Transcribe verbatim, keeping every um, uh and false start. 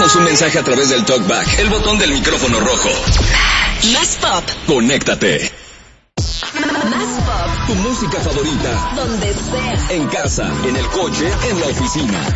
Mándanos un mensaje a través del TalkBack, el botón del micrófono rojo. Más pop. Conéctate. Más pop. Tu música favorita. Donde sea. En casa, en el coche, en la oficina.